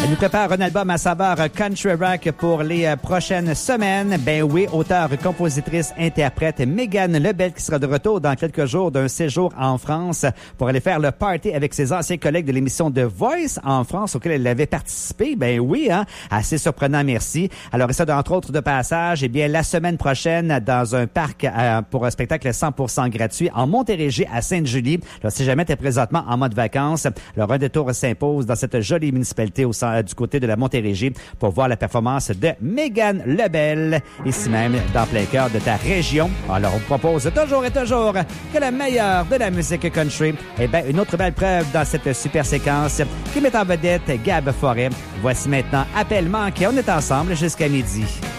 Elle nous prépare un album à saveur country rock pour les prochaines semaines. Ben oui, auteure, compositrice, interprète Mégane Lebel qui sera de retour dans quelques jours d'un séjour en France pour aller faire le party avec ses anciens collègues de l'émission The Voice en France auquel elle avait participé. Ben oui, hein, assez surprenant, merci. Alors, et ça, entre autres de passage, eh bien, la semaine prochaine, dans un parc pour un spectacle 100% gratuit en Montérégie à Sainte-Julie. Là, si jamais tu es présentement en mode vacances, alors un détour s'impose dans cette jolie municipalité du côté de la Montérégie pour voir la performance de Mégane Lebel, ici même dans plein cœur de ta région. Alors, on vous propose toujours et toujours que la meilleure de la musique country. Eh bien, une autre belle preuve dans cette super séquence qui met en vedette Gab Forêt. Voici maintenant Appel manqué. On est ensemble jusqu'à midi.